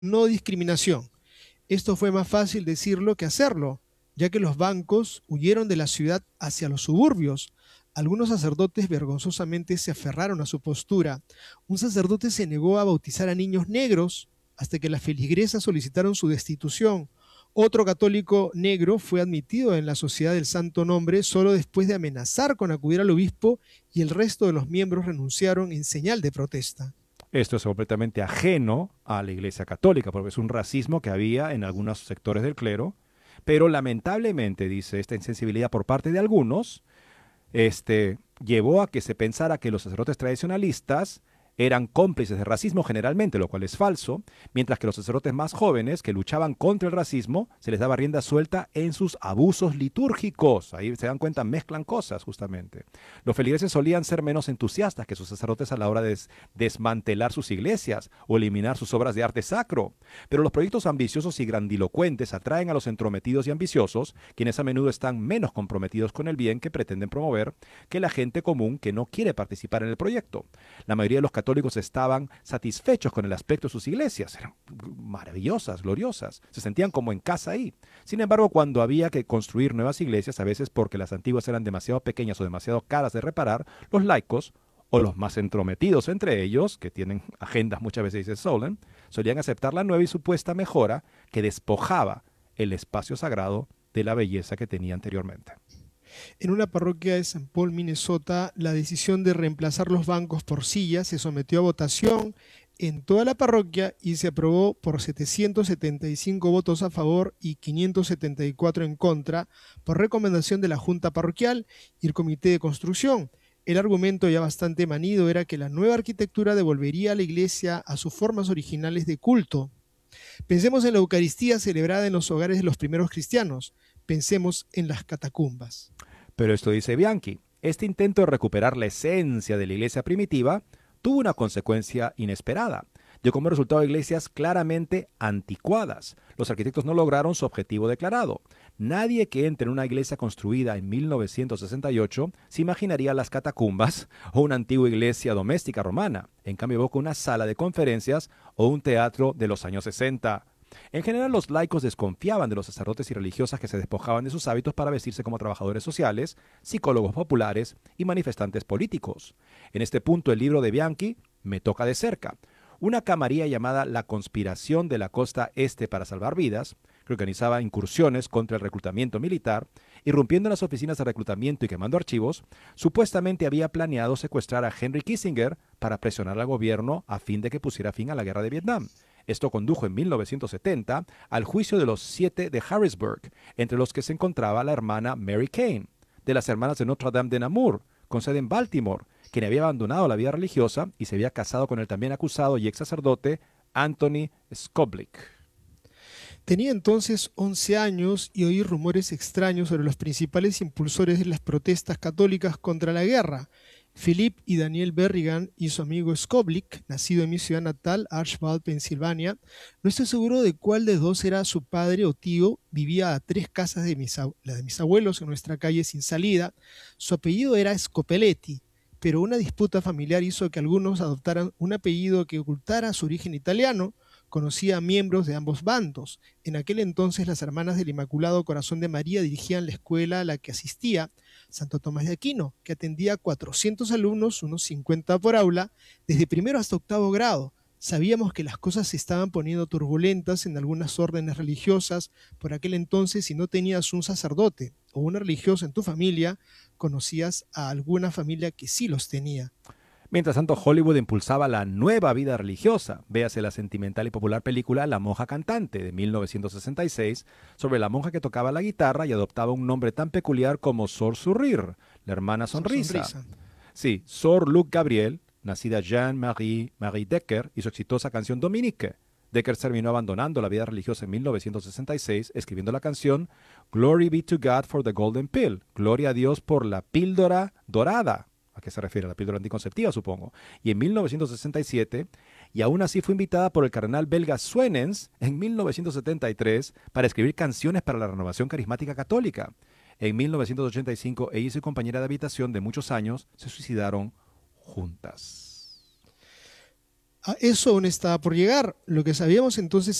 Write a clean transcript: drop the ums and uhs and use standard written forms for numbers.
no discriminación. Esto fue más fácil decirlo que hacerlo, ya que los bancos huyeron de la ciudad hacia los suburbios. Algunos sacerdotes vergonzosamente se aferraron a su postura. Un sacerdote se negó a bautizar a niños negros hasta que las feligresas solicitaron su destitución. Otro católico negro fue admitido en la Sociedad del Santo Nombre solo después de amenazar con acudir al obispo, y el resto de los miembros renunciaron en señal de protesta. Esto es completamente ajeno a la Iglesia Católica, porque es un racismo que había en algunos sectores del clero, pero lamentablemente, dice, esta insensibilidad por parte de algunos, llevó a que se pensara que los sacerdotes tradicionalistas eran cómplices de racismo generalmente, lo cual es falso, mientras que los sacerdotes más jóvenes que luchaban contra el racismo se les daba rienda suelta en sus abusos litúrgicos. Ahí se dan cuenta, mezclan cosas justamente. Los feligreses solían ser menos entusiastas que sus sacerdotes a la hora de desmantelar sus iglesias o eliminar sus obras de arte sacro. Pero los proyectos ambiciosos y grandilocuentes atraen a los entrometidos y ambiciosos, quienes a menudo están menos comprometidos con el bien que pretenden promover que la gente común que no quiere participar en el proyecto. La mayoría de los católicos estaban satisfechos con el aspecto de sus iglesias, eran maravillosas, gloriosas, se sentían como en casa ahí. Sin embargo, cuando había que construir nuevas iglesias, a veces porque las antiguas eran demasiado pequeñas o demasiado caras de reparar, los laicos, o los más entrometidos entre ellos, que tienen agendas muchas veces, dice Solon, solían aceptar la nueva y supuesta mejora que despojaba el espacio sagrado de la belleza que tenía anteriormente. En una parroquia de San Paul, Minnesota, la decisión de reemplazar los bancos por sillas se sometió a votación en toda la parroquia y se aprobó por 775 votos a favor y 574 en contra, por recomendación de la Junta Parroquial y el Comité de Construcción. El argumento, ya bastante manido, era que la nueva arquitectura devolvería a la iglesia a sus formas originales de culto. Pensemos en la Eucaristía celebrada en los hogares de los primeros cristianos. Pensemos en las catacumbas. Pero esto dice Bianchi, este intento de recuperar la esencia de la iglesia primitiva tuvo una consecuencia inesperada. Dio como resultado iglesias claramente anticuadas. Los arquitectos no lograron su objetivo declarado. Nadie que entre en una iglesia construida en 1968 se imaginaría las catacumbas o una antigua iglesia doméstica romana. En cambio, evoca una sala de conferencias o un teatro de los años 60. En general, los laicos desconfiaban de los sacerdotes y religiosas que se despojaban de sus hábitos para vestirse como trabajadores sociales, psicólogos populares y manifestantes políticos. En este punto, el libro de Bianchi me toca de cerca. Una camarilla llamada La Conspiración de la Costa Este para Salvar Vidas, que organizaba incursiones contra el reclutamiento militar, irrumpiendo en las oficinas de reclutamiento y quemando archivos, supuestamente había planeado secuestrar a Henry Kissinger para presionar al gobierno a fin de que pusiera fin a la guerra de Vietnam. Esto condujo en 1970 al juicio de los 7 de Harrisburg, entre los que se encontraba la hermana Mary Kane, de las hermanas de Notre Dame de Namur, con sede en Baltimore, quien había abandonado la vida religiosa y se había casado con el también acusado y ex sacerdote Anthony Skoblik. Tenía entonces 11 años y oí rumores extraños sobre los principales impulsores de las protestas católicas contra la guerra. Philip y Daniel Berrigan y su amigo Skoblik, nacido en mi ciudad natal, Archbald, Pensilvania. No estoy seguro de cuál de dos era su padre o tío. Vivía a 3 casas de la de mis abuelos en nuestra calle sin salida. Su apellido era Scopeletti, pero una disputa familiar hizo que algunos adoptaran un apellido que ocultara su origen italiano. Conocía a miembros de ambos bandos. En aquel entonces las hermanas del Inmaculado Corazón de María dirigían la escuela a la que asistía, Santo Tomás de Aquino, que atendía a 400 alumnos, unos 50 por aula, desde primero hasta octavo grado. Sabíamos que las cosas se estaban poniendo turbulentas en algunas órdenes religiosas. Por aquel entonces, si no tenías un sacerdote o una religiosa en tu familia, conocías a alguna familia que sí los tenía. Mientras tanto, Hollywood impulsaba la nueva vida religiosa. Véase la sentimental y popular película La monja cantante de 1966 sobre la monja que tocaba la guitarra y adoptaba un nombre tan peculiar como Sor Sourire, la hermana Sor sonrisa. Sonrisa. Sí, Sor Luc Gabriel, nacida Jean-Marie Decker, y su exitosa canción Dominique. Decker terminó abandonando la vida religiosa en 1966, escribiendo la canción Glory be to God for the Golden Pill, Gloria a Dios por la píldora dorada. ¿A qué se refiere? La píldora anticonceptiva, supongo. Y en 1967, y aún así fue invitada por el cardenal belga Swenens en 1973 para escribir canciones para la renovación carismática católica. En 1985, ella y su compañera de habitación de muchos años se suicidaron juntas. Eso aún estaba por llegar. Lo que sabíamos entonces